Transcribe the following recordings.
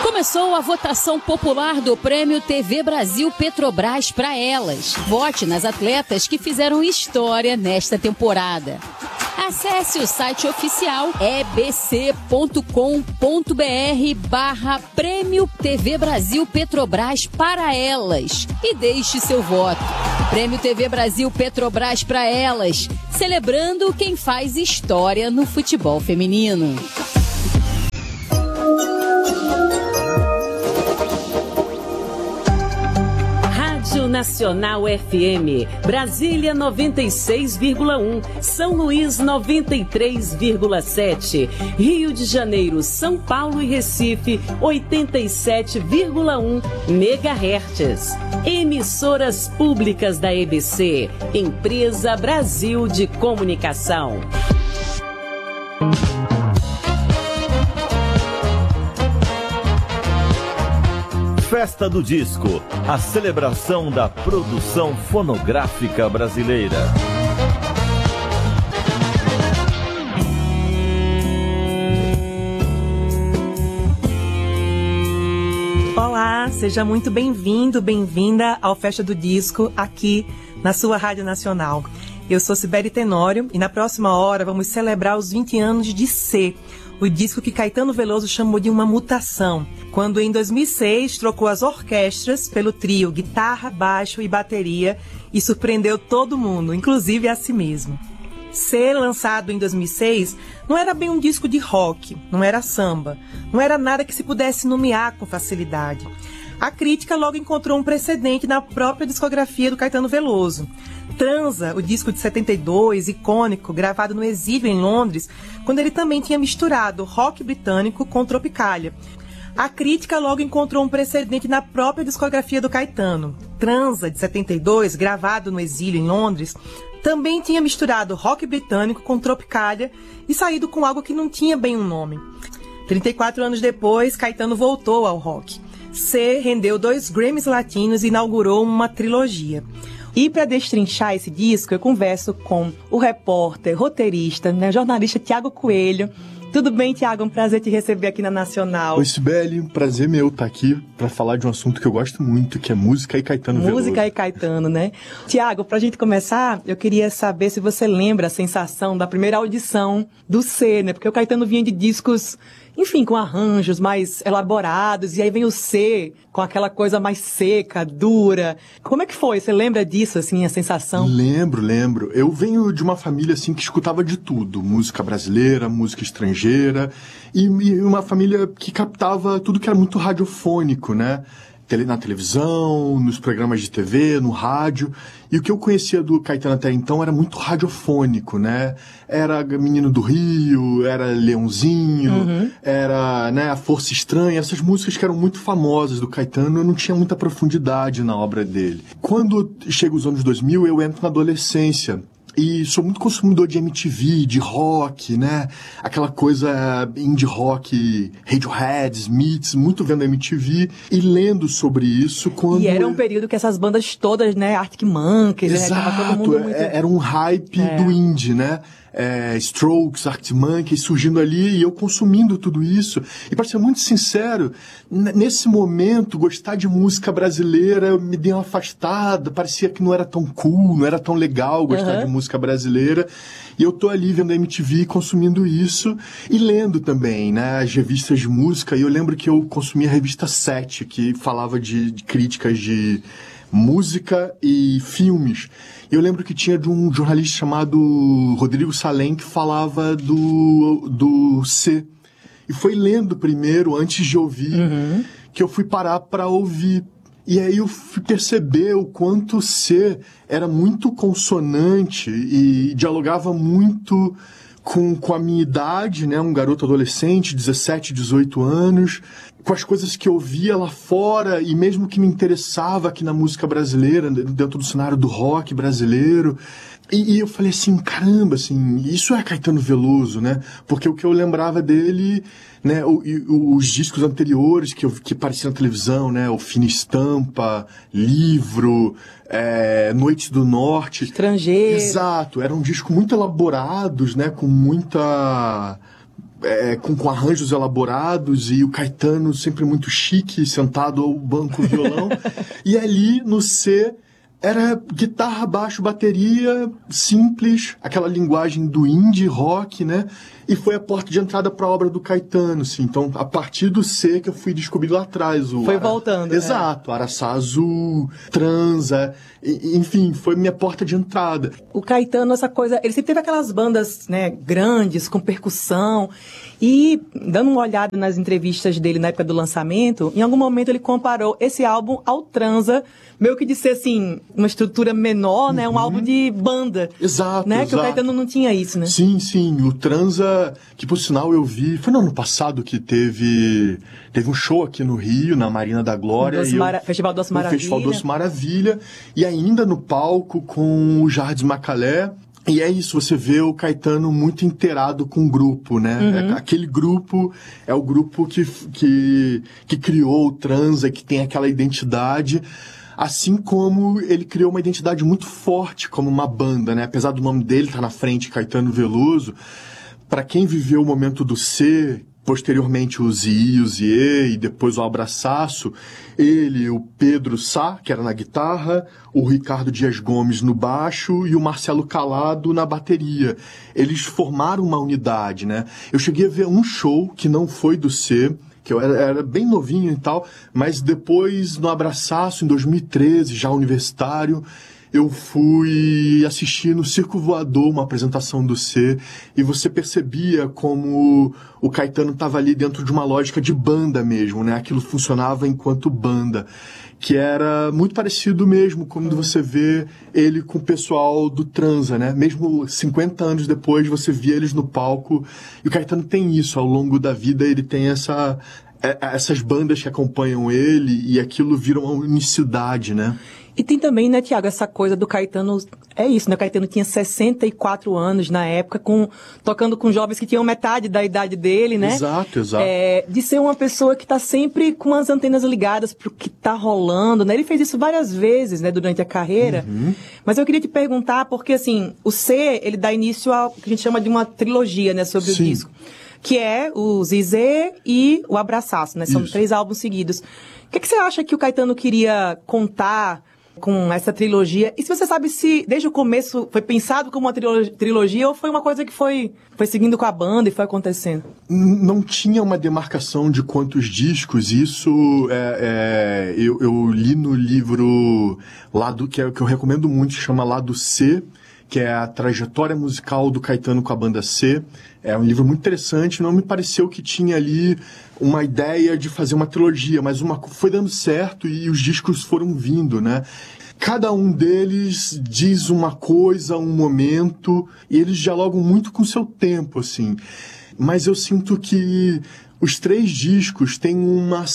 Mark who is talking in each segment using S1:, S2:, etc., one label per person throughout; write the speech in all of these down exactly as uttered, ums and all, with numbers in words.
S1: Começou a votação popular do Prêmio T V Brasil Petrobras para elas. Vote nas atletas que fizeram história nesta temporada. Acesse o site oficial e b c ponto com ponto b r barra Prêmio T V Brasil Petrobras para elas e deixe seu voto. Prêmio T V Brasil Petrobras para elas, celebrando quem faz história no futebol feminino.
S2: Nacional F M, Brasília noventa e seis vírgula um, São Luís noventa e três vírgula sete, Rio de Janeiro, São Paulo e Recife oitenta e sete vírgula um megahertz. Emissoras públicas da E B C, Empresa Brasil de Comunicação.
S3: Festa do Disco, a celebração da produção fonográfica brasileira.
S4: Olá, seja muito bem-vindo, bem-vinda ao Festa do Disco, aqui na sua Rádio Nacional. Eu sou Sibeli Tenório e na próxima hora vamos celebrar os vinte anos de C, o disco que Caetano Veloso chamou de uma mutação, quando em dois mil e seis trocou as orquestras pelo trio guitarra, baixo e bateria e surpreendeu todo mundo, inclusive a si mesmo. C, lançado em dois mil e seis, não era bem um disco de rock, não era samba, não era nada que se pudesse nomear com facilidade. A crítica logo encontrou um precedente na própria discografia do Caetano Veloso. Transa, o disco de setenta e dois, icônico, gravado no exílio em Londres, quando ele também tinha misturado rock britânico com Tropicália. A crítica logo encontrou um precedente na própria discografia do Caetano. Transa, de setenta e dois, gravado no exílio em Londres, também tinha misturado rock britânico com Tropicália e saído com algo que não tinha bem um nome. trinta e quatro anos depois, Caetano voltou ao rock. C rendeu dois Grammys latinos e inaugurou uma trilogia. E para destrinchar esse disco, eu converso com o repórter, roteirista, né, jornalista Tiago Coelho. Tudo bem, Tiago? Um prazer te receber aqui na Nacional.
S5: Oi, Sibeli. Um prazer meu estar aqui para falar de um assunto que eu gosto muito, que é música e Caetano Veloso.
S4: Música e Caetano, né? Tiago, pra gente começar, eu queria saber se você lembra a sensação da primeira audição do C, né? Porque o Caetano vinha de discos, enfim, com arranjos mais elaborados, e aí vem o C com aquela coisa mais seca, dura. Como é que foi? Você lembra disso, assim, a sensação?
S5: Lembro, lembro. Eu venho de uma família, assim, que escutava de tudo. Música brasileira, música estrangeira, e, e uma família que captava tudo que era muito radiofônico, né? Na televisão, nos programas de T V, no rádio. E o que eu conhecia do Caetano até então era muito radiofônico, né? Era Menino do Rio, era Leãozinho, uhum. era, né, A Força Estranha, essas músicas que eram muito famosas do Caetano, eu não tinha muita profundidade na obra dele. Quando chega os anos dois mil, eu entro na adolescência. E sou muito consumidor de M T V, de rock, né? Aquela coisa indie rock, Radiohead, Smiths, muito vendo M T V e lendo sobre isso quando...
S4: E era um período que essas bandas todas, né? Arctic Monkeys,
S5: Exato,
S4: né? Tava todo mundo muito...
S5: era um hype é. do indie, né? É, Strokes, Arctic Monkeys surgindo ali e eu consumindo tudo isso. E para ser muito sincero, n- nesse momento, gostar de música brasileira me deu uma afastada, parecia que não era tão cool, não era tão legal gostar uhum. de música brasileira. E eu tô ali vendo a M T V, consumindo isso e lendo também, né, as revistas de música. E eu lembro que eu consumia a revista Sete, que falava de, de críticas de música e filmes. Eu lembro que tinha de um jornalista chamado Rodrigo Salem que falava do, do C. E foi lendo primeiro, antes de ouvir, uhum. que eu fui parar para ouvir. E aí eu fui perceber o quanto o C era muito consonante e dialogava muito com, com a minha idade, né? Um garoto adolescente, dezessete, dezoito anos, com as coisas que eu via lá fora e mesmo que me interessava aqui na música brasileira, dentro do cenário do rock brasileiro. E, e eu falei assim, caramba, assim, isso é Caetano Veloso, né? Porque o que eu lembrava dele, né, o, o, os discos anteriores que, eu, que apareciam na televisão, né, o Fina Estampa, Livro, é, Noite do Norte.
S4: Estrangeiro.
S5: Exato, eram discos muito elaborados, né, com muita... é, com, com arranjos elaborados, e o Caetano sempre muito chique, sentado ao banco violão. E ali no C era guitarra, baixo, bateria, simples, aquela linguagem do indie rock, né? E foi a porta de entrada para a obra do Caetano, assim. Então, a partir do C que eu fui descobrir lá atrás. O
S4: foi
S5: Ara...
S4: voltando.
S5: Exato. É. Araçá Azul, Transa, e, enfim, foi minha porta de entrada.
S4: O Caetano, essa coisa, ele sempre teve aquelas bandas, né, grandes, com percussão. E, dando uma olhada nas entrevistas dele na época do lançamento, em algum momento ele comparou esse álbum ao Transa, meio que de ser, assim, uma estrutura menor, né? Um uhum. álbum de banda.
S5: Exato,
S4: né?
S5: exato.
S4: Que o Caetano não tinha isso, né?
S5: Sim, sim. O Transa, que por sinal eu vi... Foi no ano passado que teve... Teve um show aqui no Rio, na Marina da Glória.
S4: Doce
S5: e eu,
S4: Mara... Festival Doce Maravilha.
S5: Festival Doce Maravilha. E ainda no palco com o Jardim Macalé. E é isso, você vê o Caetano muito inteirado com o grupo, né?
S4: Uhum.
S5: É, aquele grupo é o grupo que, que, que criou o Transa, que tem aquela identidade... Assim como ele criou uma identidade muito forte como uma banda, né? Apesar do nome dele estar na frente, Caetano Veloso, para quem viveu o momento do C, posteriormente o Zi, o Zie e depois o Abraçaço, ele, o Pedro Sá, que era na guitarra, o Ricardo Dias Gomes no baixo e o Marcelo Calado na bateria. Eles formaram uma unidade, né? Eu cheguei a ver um show que não foi do C, que eu era, era bem novinho e tal, mas depois, no Abraçaço, em dois mil e treze, já universitário, eu fui assistir no Circo Voador uma apresentação do C, e você percebia como o Caetano estava ali dentro de uma lógica de banda mesmo, né? Aquilo funcionava enquanto banda, que era muito parecido mesmo quando você vê ele com o pessoal do Transa, né? Mesmo cinquenta anos depois, você via eles no palco, e o Caetano tem isso, ao longo da vida ele tem essa... essas bandas que acompanham ele, e aquilo vira uma unicidade, né?
S4: E tem também, né, Tiago, essa coisa do Caetano, é isso, né? O Caetano tinha sessenta e quatro anos na época, com, tocando com jovens que tinham metade da idade dele, né?
S5: Exato, exato.
S4: É, de ser uma pessoa que está sempre com as antenas ligadas para o que está rolando, né? Ele fez isso várias vezes, né, durante a carreira. Uhum. Mas eu queria te perguntar, porque, assim, o C, ele dá início ao que a gente chama de uma trilogia, né, sobre Sim. o disco. Que é o Zizê e o Abraçaço, né? São Isso. três álbuns seguidos. O que, que você acha que o Caetano queria contar com essa trilogia? E se você sabe se, desde o começo, foi pensado como uma trilogia ou foi uma coisa que foi, foi seguindo com a banda e foi acontecendo?
S5: Não tinha uma demarcação de quantos discos. Isso é, é, eu, eu li no livro Lado, que, é, que eu recomendo muito, que chama Lado C, que é a trajetória musical do Caetano com a banda C. É um livro muito interessante, não me pareceu que tinha ali uma ideia de fazer uma trilogia, mas uma, foi dando certo e os discos foram vindo, né? Cada um deles diz uma coisa, um momento, e eles dialogam muito com o seu tempo, assim. Mas eu sinto que os três discos têm uma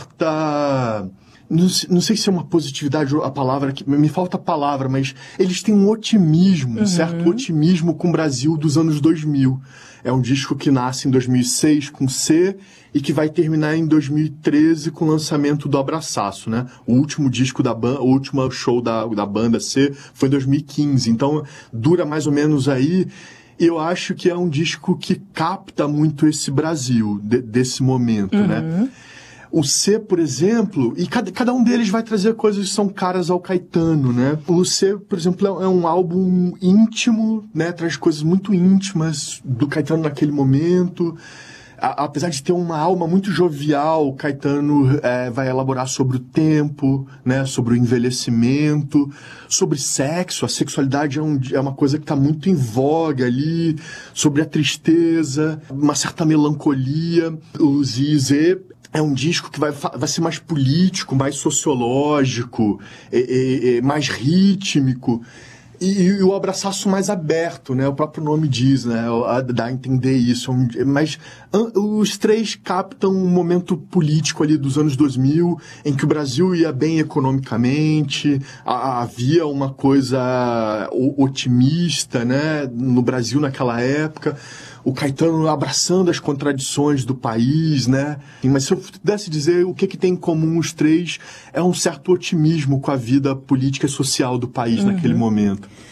S5: certa... Não, não sei se é uma positividade a palavra, que me falta a palavra, mas eles têm um otimismo, uhum. um certo otimismo com o Brasil dos anos dois mil. É um disco que nasce em dois mil e seis com C e que vai terminar em dois mil e treze com o lançamento do Abraçaço, né? O último disco da banda, o último show da, da banda C foi em dois mil e quinze, então dura mais ou menos aí. Eu acho que é um disco que capta muito esse Brasil, de, desse momento, uhum. né? O C, por exemplo, e cada, cada um deles vai trazer coisas que são caras ao Caetano, né? O C, por exemplo, é um álbum íntimo, né? Traz coisas muito íntimas do Caetano naquele momento. A, apesar de ter uma alma muito jovial, o Caetano é, vai elaborar sobre o tempo, né? Sobre o envelhecimento, sobre sexo. A sexualidade é, um, é uma coisa que está muito em voga ali, sobre a tristeza, uma certa melancolia. O Zizê é um disco que vai, vai ser mais político, mais sociológico, é, é, é, mais rítmico. E, e o Abraçaço mais aberto, né? O próprio nome diz, né? Dá a entender isso. Mas os três captam um momento político ali dos anos dois mil, em que o Brasil ia bem economicamente, havia uma coisa otimista, né? No Brasil naquela época. O Caetano abraçando as contradições do país, né? Mas se eu pudesse dizer o que, que tem em comum os três, é um certo otimismo com a vida política e social do país uhum. naquele momento.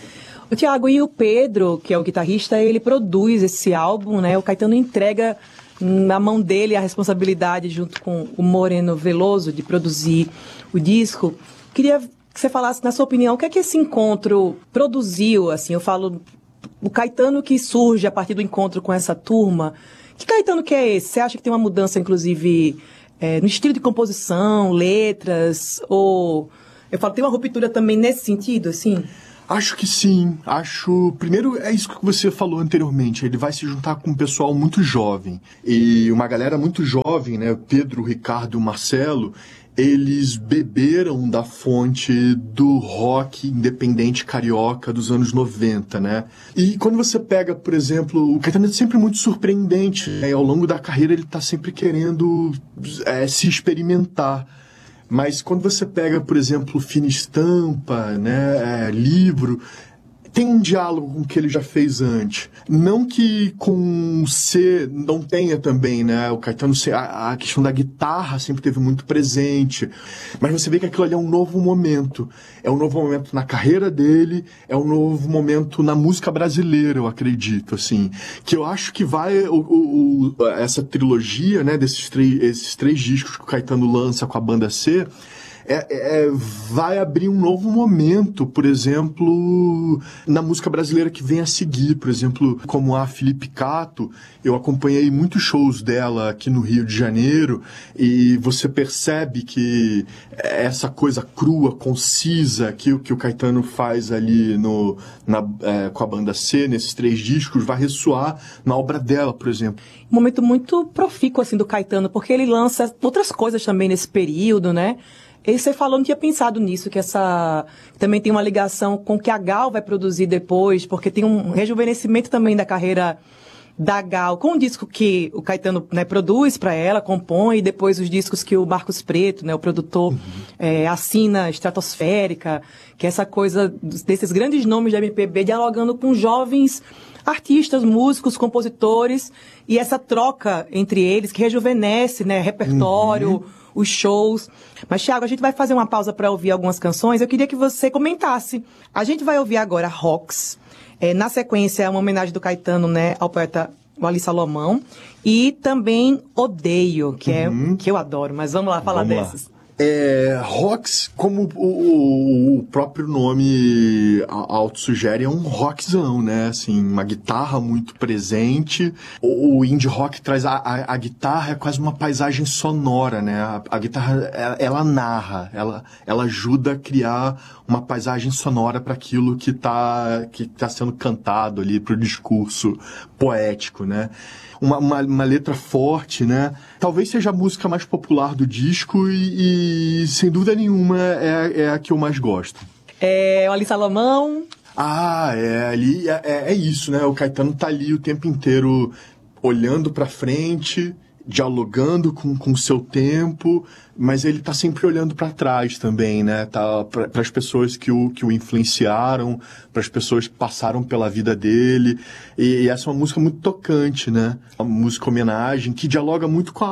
S4: O Tiago, e o Pedro, que é o guitarrista, ele produz esse álbum, né? O Caetano entrega na mão dele a responsabilidade, junto com o Moreno Veloso, de produzir o disco. Queria que você falasse, na sua opinião, o que é que esse encontro produziu, assim, eu falo, o Caetano que surge a partir do encontro com essa turma. Que Caetano que é esse? Você acha que tem uma mudança, inclusive, é, no estilo de composição, letras, ou... Eu falo, tem uma ruptura também nesse sentido, assim?
S5: Acho que sim, acho... Primeiro, é isso que você falou anteriormente, ele vai se juntar com um pessoal muito jovem, e uma galera muito jovem, né, Pedro, Ricardo e Marcelo, eles beberam da fonte do rock independente carioca dos anos noventa, né? E quando você pega, por exemplo, o Caetano é sempre muito surpreendente, né? Ao longo da carreira ele está sempre querendo é, se experimentar. Mas quando você pega, por exemplo, Fina Estampa, né, é, livro, tem um diálogo com o que ele já fez antes. Não que com C não tenha também, né? O Caetano, a, a questão da guitarra sempre teve muito presente. Mas você vê que aquilo ali é um novo momento. É um novo momento na carreira dele, é um novo momento na música brasileira, eu acredito, assim. Que eu acho que vai... O, o, o, essa trilogia, né, desses três, esses três discos que o Caetano lança com a banda C... É, é, vai abrir um novo momento, por exemplo, na música brasileira que vem a seguir. Por exemplo, como a Felipe Cato, eu acompanhei muitos shows dela aqui no Rio de Janeiro, e você percebe que essa coisa crua, concisa, que, que o Caetano faz ali no, na, é, com a banda C, nesses três discos, vai ressoar na obra dela, por exemplo.
S4: Um momento muito profícuo, assim, do Caetano, porque ele lança outras coisas também nesse período, né? E você falou, não tinha pensado nisso, que essa também tem uma ligação com o que a Gal vai produzir depois, porque tem um rejuvenescimento também da carreira da Gal, com o disco que o Caetano, né, produz para ela, compõe, e depois os discos que o Marcos Preto, né, o produtor, uhum. é, assina, Estratosférica, que é essa coisa desses grandes nomes da M P B dialogando com jovens artistas, músicos, compositores, e essa troca entre eles que rejuvenesce, né, repertório, uhum. os shows. Mas, Thiago, a gente vai fazer uma pausa para ouvir algumas canções. Eu queria que você comentasse. A gente vai ouvir agora Rocks. É, na sequência, é uma homenagem do Caetano, né, ao poeta Wally Salomão. E também Odeio, que, uhum. é, que eu adoro. Mas vamos lá falar vamos dessas. Lá.
S5: É, Rocks, como o, o próprio nome auto-sugere, é um rockzão, né? Assim, uma guitarra muito presente. O, o indie rock traz a, a, a guitarra, é quase uma paisagem sonora, né? A, a guitarra, ela, ela narra, ela, ela ajuda a criar uma paisagem sonora para aquilo que está que tá sendo cantado ali, para o discurso poético, né? Uma, uma, uma letra forte, né? Talvez seja a música mais popular do disco e, e sem dúvida nenhuma, é, é a que eu mais gosto.
S4: É o Wally Salomão.
S5: Ah, é, ali, é, é isso, né? O Caetano tá ali o tempo inteiro olhando pra frente, dialogando com o seu tempo, mas ele tá sempre olhando para trás também, né? Tá, para as pessoas que o, que o influenciaram, para as pessoas que passaram pela vida dele. E, e essa é uma música muito tocante, né? Uma música homenagem que dialoga muito com a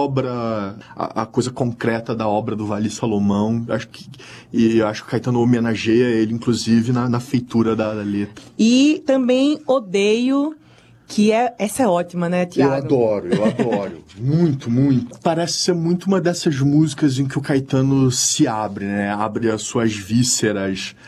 S5: obra, a, a coisa concreta da obra do Wally Salomão. Acho que, e acho que o Caetano homenageia ele, inclusive, na, na feitura da, da letra.
S4: E também Odeio, que é, essa é ótima, né, Thiago?
S5: Eu adoro, eu adoro. Muito, muito. Parece ser muito uma dessas músicas em que o Caetano se abre, né? Abre as suas vísceras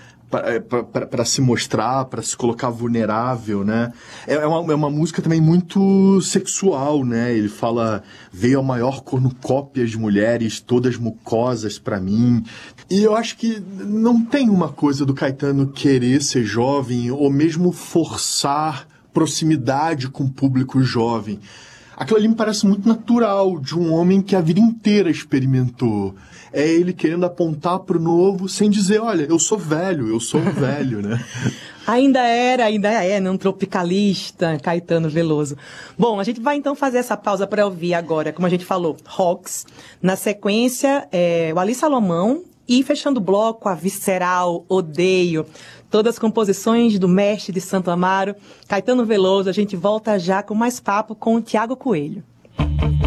S5: para se mostrar, para se colocar vulnerável, né? É uma, é uma música também muito sexual, né? Ele fala, veio a maior cornucópia de mulheres, todas mucosas para mim. E eu acho que não tem uma coisa do Caetano querer ser jovem ou mesmo forçar proximidade com o público jovem. Aquilo ali me parece muito natural de um homem que a vida inteira experimentou. É ele querendo apontar para o novo sem dizer, olha, eu sou velho, eu sou um velho, né?
S4: Ainda era, ainda é, né? Um tropicalista, Caetano Veloso. Bom, a gente vai então fazer essa pausa para ouvir agora, como a gente falou, Rocks. Na sequência, é, Wally Salomão. E fechando o bloco, a visceral Odeio. Todas as composições do mestre de Santo Amaro, Caetano Veloso. A gente volta já com mais papo com o Thiago Coelho.